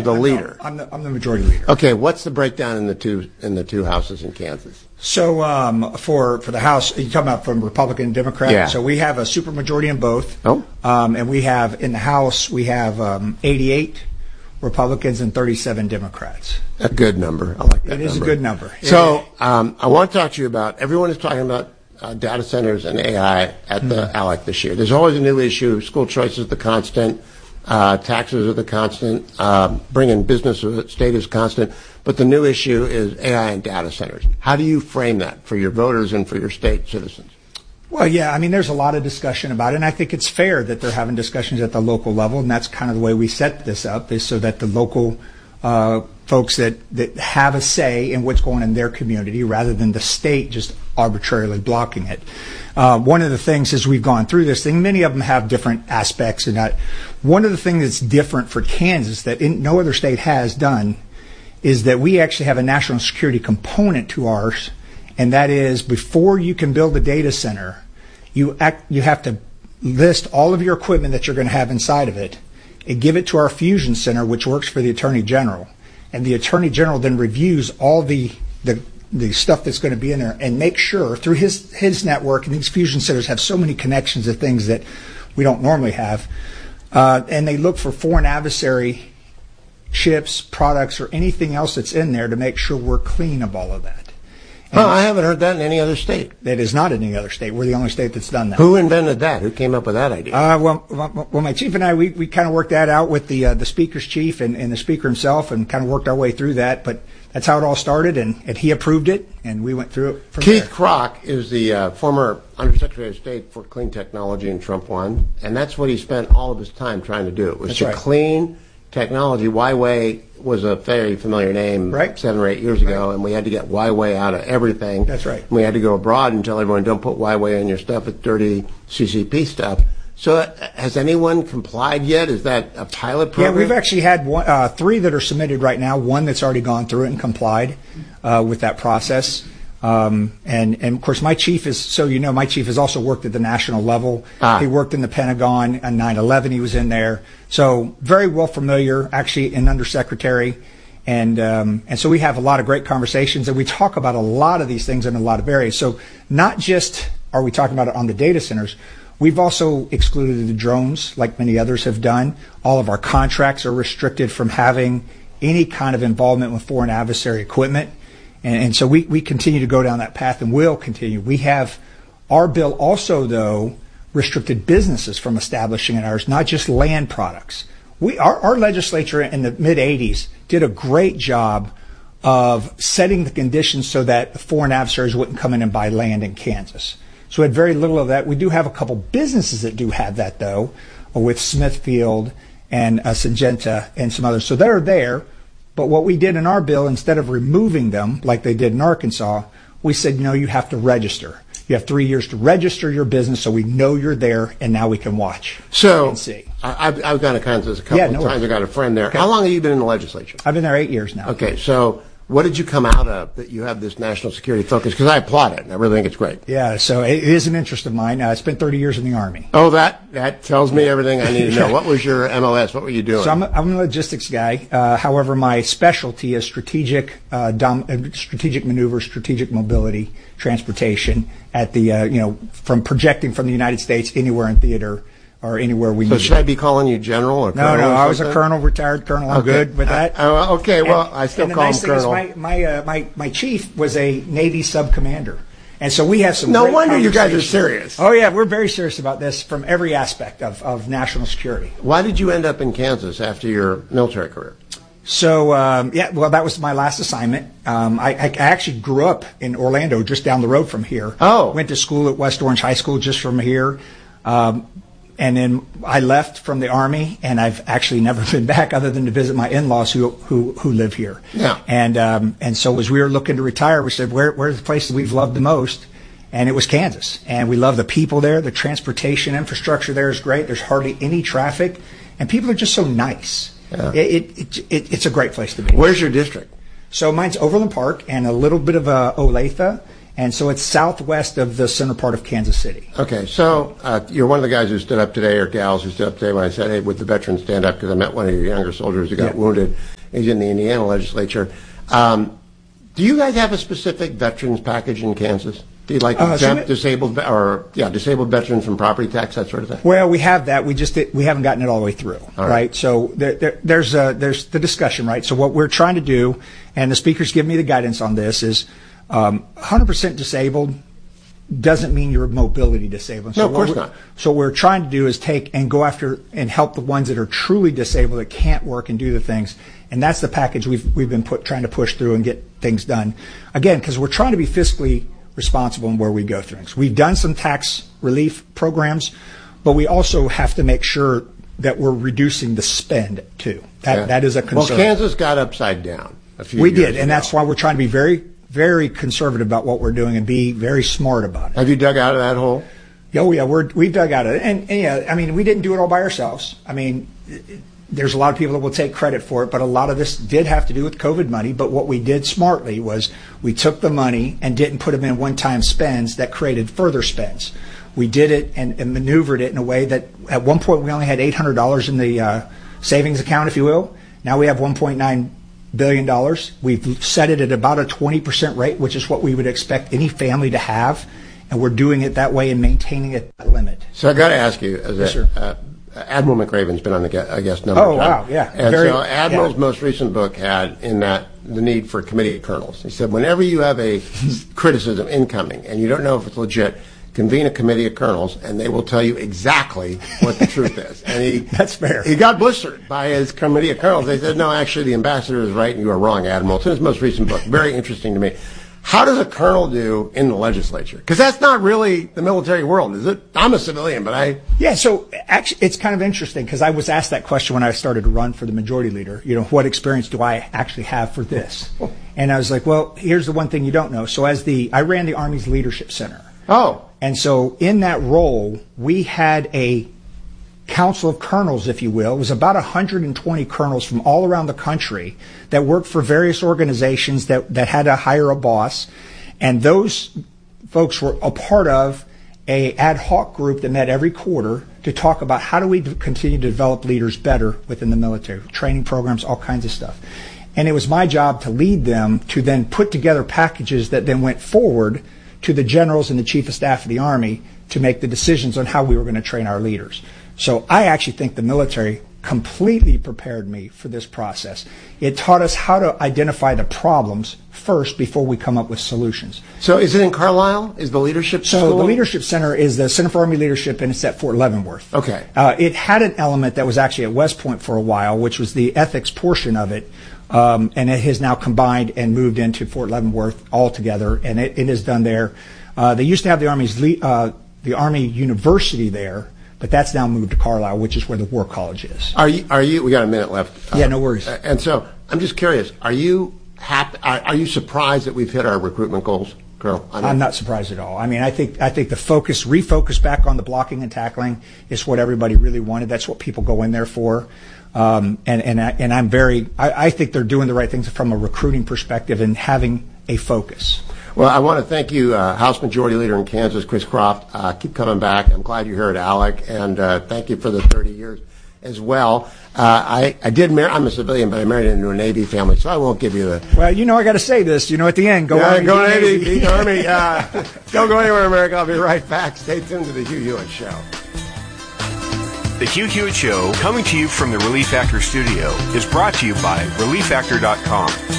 the leader? I'm the majority leader. Okay, what's the breakdown in the two houses in Kansas? So for the House, you're talking about from Republican and Democrat. Yeah. So we have a supermajority in both. Oh. And we have in the House 88 Republicans and 37 Democrats. A good number. I like that number. It is a good number. So I want to talk to you about, everyone is talking about data centers and AI at the ALEC this year. There's always a new issue. School choice is the constant. Taxes are the constant. Bringing business to the state is constant. But the new issue is AI and data centers. How do you frame that for your voters and for your state citizens? Well, yeah, I mean, there's a lot of discussion about it, and I think it's fair that they're having discussions at the local level, and that's kind of the way we set this up, is so that the local folks that have a say in what's going on in their community, rather than the state just arbitrarily blocking it. One of the things as we've gone through this thing, many of them have different aspects, and one of the things that's different for Kansas that no other state has done is that we actually have a national security component to ours. And that is, before you can build a data center, you have to list all of your equipment that you're going to have inside of it and give it to our fusion center, which works for the Attorney General. And the Attorney General then reviews all the stuff that's going to be in there and make sure through his network, and these fusion centers have so many connections to things that we don't normally have, and they look for foreign adversary chips, products, or anything else that's in there to make sure we're clean of all of that. Well, I haven't heard that in any other state. That is not in any other state. We're the only state that's done that. Who invented that? Who came up with that idea? Well, my chief and I, we kind of worked that out with the speaker's chief and the speaker himself, and kind of worked our way through that. But that's how it all started, and he approved it, and we went through it from there. Keith Krach is the former Undersecretary of State for Clean Technology in Trump 1, and that's what he spent all of his time trying to do, was clean technology. Huawei was a very familiar name 7 or 8 years ago, and we had to get Huawei out of everything. That's right. And we had to go abroad and tell everyone, don't put Huawei in your stuff. It's dirty CCP stuff. So has anyone complied yet? Is that a pilot program? Yeah, we've actually had 3 that are submitted right now, 1 that's already gone through it and complied with that process. And of course, my chief has also worked at the national level. He worked in the Pentagon on 9/11. He was in there. So very well familiar, actually an undersecretary. And so we have a lot of great conversations, and we talk about a lot of these things in a lot of areas. So not just are we talking about it on the data centers, we've also excluded the drones like many others have done. All of our contracts are restricted from having any kind of involvement with foreign adversary equipment. And so we continue to go down that path, and will continue. We have our bill also, though, restricted businesses from establishing in ours, not just land products. Our legislature in the mid-'80s did a great job of setting the conditions so that foreign adversaries wouldn't come in and buy land in Kansas. So we had very little of that. We do have a couple businesses that do have that, though, with Smithfield and Syngenta and some others. So they're there. But what we did in our bill, instead of removing them like they did in Arkansas, we said, no, you have to register. You have 3 years to register your business so we know you're there, and now we can watch and see. I've gone to Kansas a couple of times. I've got a friend there. Okay. How long have you been in the legislature? I've been there 8 years now. Okay, so what did you come out of that you have this national security focus? Because I applaud it, and I really think it's great. Yeah, so it is an interest of mine. I spent 30 years in the Army. Oh, that tells me everything I need to know. What was your MLS? What were you doing? So I'm a logistics guy. However, my specialty is strategic maneuver, strategic mobility, transportation at the, from projecting from the United States anywhere in theater or anywhere we need. So should I be calling you general or colonel? No, I was a colonel, retired colonel. I'm good with that. Okay, well, I still call him colonel. And the nice thing is my chief was a Navy sub-commander. And so we have some No wonder you guys are serious. Oh, yeah, we're very serious about this from every aspect of national security. Why did you end up in Kansas after your military career? So, that was my last assignment. I actually grew up in Orlando, just down the road from here. Oh. Went to school at West Orange High School just from here. And then I left from the Army, and I've actually never been back other than to visit my in-laws who live here. Yeah. And so as we were looking to retire, we said, where's the place that we've loved the most? And it was Kansas. And we love the people there. The transportation infrastructure there is great. There's hardly any traffic, and people are just so nice. Yeah. It's a great place to be. Where's your district? So mine's Overland Park and a little bit of Olathe. And so it's southwest of the center part of Kansas City. Okay, so you're one of the guys who stood up today, or gals who stood up today when I said, hey, would the veterans stand up? Because I met one of your younger soldiers who got wounded. He's in the Indiana legislature. Do you guys have a specific veterans package in Kansas? Do you like exempt disabled veterans from property tax, that sort of thing? Well, we have that. We haven't gotten it all the way through, right? So there's the discussion, right? So what we're trying to do, and the speakers give me the guidance on this, is 100% disabled doesn't mean you're mobility disabled. So no, of course not. So what we're trying to do is take and go after and help the ones that are truly disabled that can't work and do the things. And that's the package we've been trying to push through and get things done. Again, because we're trying to be fiscally responsible in where we go through things. We've done some tax relief programs, but we also have to make sure that we're reducing the spend too. That is a concern. Well, Kansas got upside down a few years ago. We did, and that's why we're trying to be very, very conservative about what we're doing and be very smart about it. Have you dug out of that hole? Oh yeah, we dug out of it, and yeah, I mean, we didn't do it all by ourselves. I mean, there's a lot of people that will take credit for it, but a lot of this did have to do with COVID money. But what we did smartly was we took the money and didn't put them in one-time spends that created further spends. We did it and maneuvered it in a way that at one point we only had $800 in the savings account, if you will. Now we have $1.9 billion. We've set it at about a 20% rate, which is what we would expect any family to have, and we're doing it that way and maintaining it at that limit. So I got to ask you, Admiral McRaven's been on the guest number of times. Oh, wow, yeah. And so Admiral's most recent book had in that the need for committee of colonels. He said, whenever you have a criticism incoming and you don't know if it's legit, convene a committee of colonels and they will tell you exactly what the truth is. And that's fair. He got blistered by his committee of colonels. They said, no, actually the ambassador is right and you are wrong, Admiral. It's in his most recent book. Very interesting to me. How does a colonel do in the legislature? Because that's not really the military world, is it? I'm a civilian, but Yeah, so actually it's kind of interesting because I was asked that question when I started to run for the majority leader. You know, what experience do I actually have for this? And I was like, well, here's the one thing you don't know. So I ran the Army's Leadership Center. Oh. And so in that role, we had a council of colonels, if you will. It was about 120 colonels from all around the country that worked for various organizations that had to hire a boss. And those folks were a part of a ad hoc group that met every quarter to talk about how do we continue to develop leaders better within the military, training programs, all kinds of stuff. And it was my job to lead them to then put together packages that then went forward to the generals and the chief of staff of the Army to make the decisions on how we were going to train our leaders. So I actually think the military completely prepared me for this process. It taught us how to identify the problems first before we come up with solutions. So is it in Carlisle? Is the leadership So school? The Leadership Center is the Center for Army Leadership, and it's at Fort Leavenworth. Okay. It had an element that was actually at West Point for a while, which was the ethics portion of it, and it has now combined and moved into Fort Leavenworth altogether, and it is done there. They used to have the Army University there, but that's now moved to Carlisle, which is where the War College is. Are you? We got a minute left. Yeah, no worries. And so I'm just curious. Are you happy? Are you surprised that we've hit our recruitment goals, Colonel? I'm not surprised at all. I mean, I think the refocus back on the blocking and tackling is what everybody really wanted. That's what people go in there for. And I think they're doing the right things from a recruiting perspective and having a focus. Well, I want to thank you, House Majority Leader in Kansas, Chris Croft. Keep coming back. I'm glad you're here at ALEC, and thank you for the 30 years as well. I did marry. I'm a civilian, but I married into a Navy family, so I won't give you the. Well, I got to say this. At the end, go Army, go Navy, beat Army. Don't go anywhere, America. I'll be right back. Stay tuned to the Hugh Hewitt Show. The Hugh Hewitt Show, coming to you from the Relief Factor studio, is brought to you by ReliefFactor.com.